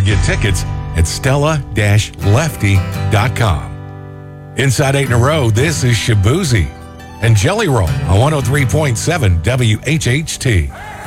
get tickets at stella-lefty.com. Inside 8 in a row, this is Shabuzi and Jelly Roll on 103.7 WHHT.